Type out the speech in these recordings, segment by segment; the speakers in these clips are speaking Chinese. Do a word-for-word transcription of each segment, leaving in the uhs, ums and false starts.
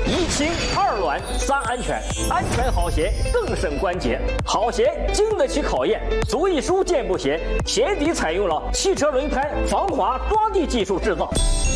一轻二软三安全，安全好鞋更胜关节。好鞋经得起考验，足一舒健步鞋鞋底采用了汽车轮胎防滑抓地技术制造。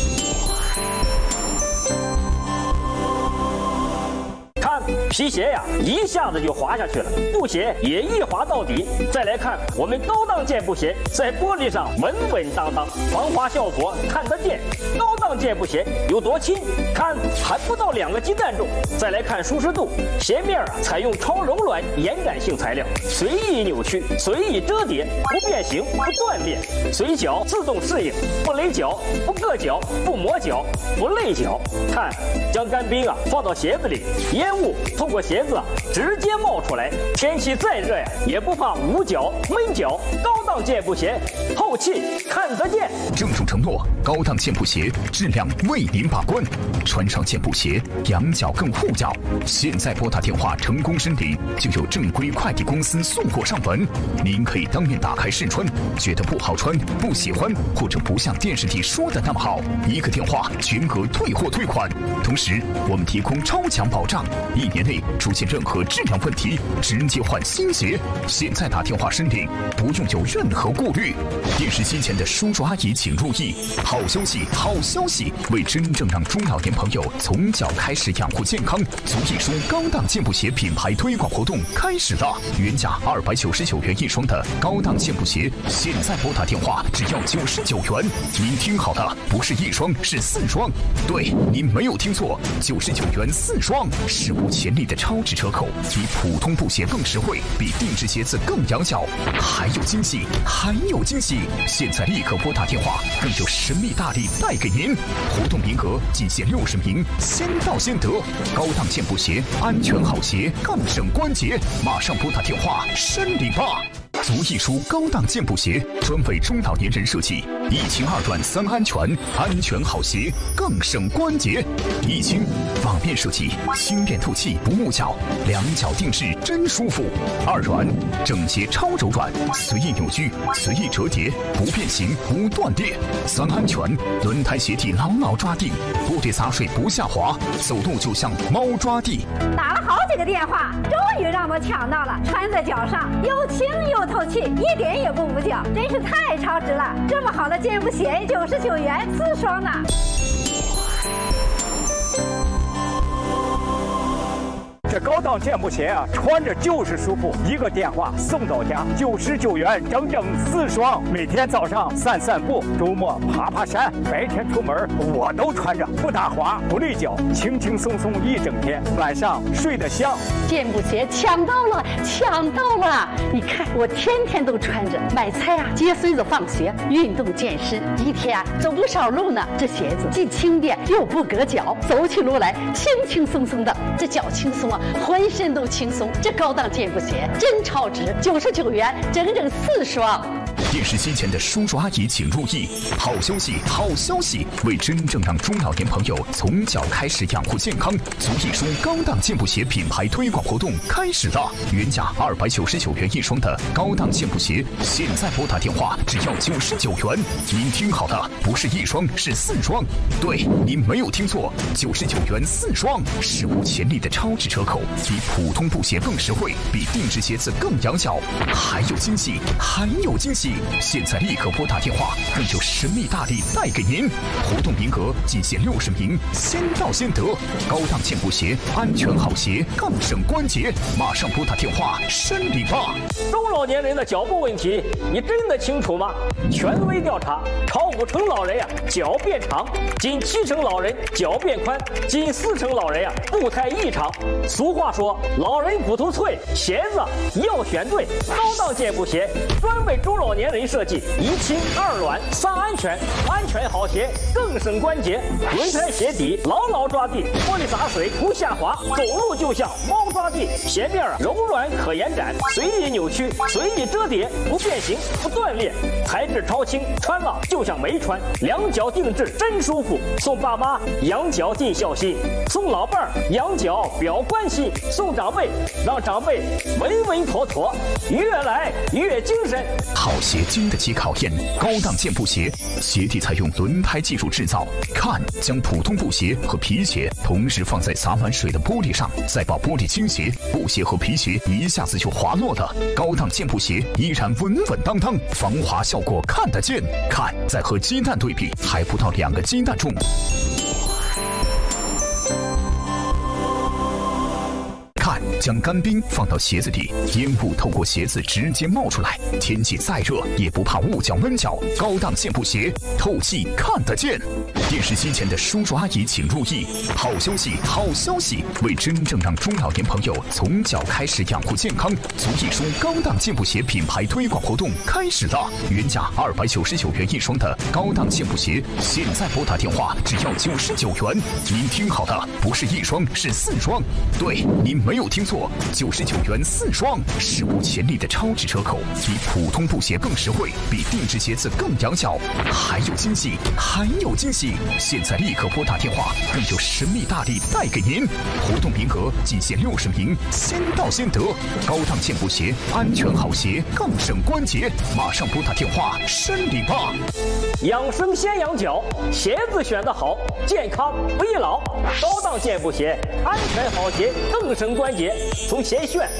看皮鞋呀，一下子就滑下去了，布鞋也一滑到底。再来看我们高档健步鞋，在玻璃上稳稳当当，防滑效果看得见。高档健步鞋有多轻？看还不到两个鸡蛋重。再来看舒适度，鞋面啊采用超柔软延展性材料，随意扭曲，随意折叠，不变形，不断裂，随脚自动适应，不勒脚，不硌脚，不磨脚，不累脚。看，将干冰啊放到鞋子里，烟雾透过鞋子啊直接冒出来，天气再热呀也不怕捂脚闷脚。高档健步鞋，透气看得见。 郑重承诺，高档健步鞋质量为您把关，穿上健步鞋养脚更护脚。现在拨打电话成功申领，就有正规快递公司送货上门。您可以当面打开试穿，觉得不好穿、不喜欢或者不像电视里说的那么好，一个电话全额退货退款。同时，我们提供超强保障，一年内出现任何质量问题，直接换新鞋。现在打电话申领，不用有任何顾虑。电视机前的叔叔阿姨请入意，好消息，好消息！为真正让中老年朋友从脚开始养护健康，足一舒高档健步鞋品牌推广活动开始了。原价二百九十九元一双的高档健步鞋，现在拨打电话只要九十九元。您听好了，不是一双，是四双。对，您没有听错，九十九元四双，史无前例的超值折扣，比普通布鞋更实惠，比定制鞋子更养脚。还有惊喜，还有惊喜！现在立刻拨打电话，更有神秘大礼带给您。活动名额仅限六十名，先到先得。高档健步鞋，安全好鞋，更省关节。马上拨打电话申领吧！足一舒高档健步鞋，专为中老年人设计，一轻二软三安全，安全好鞋更省关节。一轻网面设计，轻便透气，不木脚，两脚定制真舒服。二软整洁超柔软，随意扭曲，随意折叠，不变形，不断裂。三安全，轮胎鞋底牢牢抓地，玻璃洒水不下滑，走路就像猫抓地。 打了好几个电话，终于让我抢到了，穿在脚上又轻又透气，一点也不捂脚，真是太超值了！这么好的健步鞋，九十九元四双呢。 这高档健步鞋啊，穿着就是舒服。一个电话送到家，九十九元整整四双。每天早上散散步，周末爬爬山，白天出门我都穿着，不打滑，不累脚，轻轻松松一整天，晚上睡得香。 健步鞋抢到了，抢到了！你看我天天都穿着，买菜啊，接孙子放学，运动健身，一天啊走不少路呢。这鞋子既轻便又不硌脚，走起路来轻轻松松的，这脚轻松啊。浑身都轻松，这高档健步鞋真超值，九十九元整整四双。 电视机前的叔叔阿姨请入意，好消息，好消息！为真正让中老年朋友从脚开始养护健康，足一舒高档健步鞋品牌推广活动开始了。原价二百九十九元一双的高档健步鞋，现在拨打电话只要九十九元。您听好了，不是一双，是四双。对，您没有听错，九十九元四双，史无前例的超值折扣，比普通布鞋更实惠，比定制鞋子更养脚。还有惊喜，还有惊喜！现在立刻拨打电话，更有神秘大礼带给您。活动名额仅限六十名，先到先得。高档健步鞋，安全好鞋，更省关节。马上拨打电话申领吧！ 中老年人的脚步问题，你真的清楚吗？权威调查，超五成老人呀、啊、脚变长，近七成老人脚变宽，近四成老人呀、啊、步态异常。俗话说，老人骨头脆，鞋子要选对。高档健步鞋专为中老年人设计，一轻二软三安全，安全好鞋更省关节。轮胎鞋底牢牢抓地，玻璃洒水不下滑，走路就像猫抓地。鞋面啊柔软可延展，随意扭曲，随意折叠，不变形，不断裂，材质超轻，穿了就像没穿。两脚定制真舒服，送爸妈养脚尽孝心，送老伴儿养脚表关心，送长辈让长辈稳稳妥妥，越来越精神。 好鞋经得起考验。高档健步鞋，鞋底采用轮胎技术制造。看，将普通布鞋和皮鞋同时放在洒满水的玻璃上，再把玻璃倾斜，布鞋和皮鞋一下子就滑落了。高档健步鞋依然稳稳当当，防滑效果看得见。看，再和鸡蛋对比，还不到两个鸡蛋重。看，将干冰放到鞋子底，烟雾透过鞋子直接冒出来，天气再热也不怕雾脚闷脚。高档健步鞋，透气看得见。电视机前的叔叔阿姨请入意，好消息，好消息！为真正让中老年朋友从脚开始养护健康，足艺舒高档健步鞋品牌推广活动开始了。原价二百九十九元一双的高档健步鞋，现在拨打电话只要九十九元。您听好了，不是一双，是四双。对，您没有听错，九十九元四双，史无前例的超值折扣，比普通布鞋更实惠，比定制鞋子更养脚，还有惊喜，还有惊喜！现在立刻拨打电话，更有神秘大礼带给您。活动名额仅限六十名，先到先得。高档健步鞋，安全好鞋，更省关节。马上拨打电话申领吧！ 养生先养脚，鞋子选得好，健康不易老。高档健步鞋，安全好鞋，更省关节。从鞋楦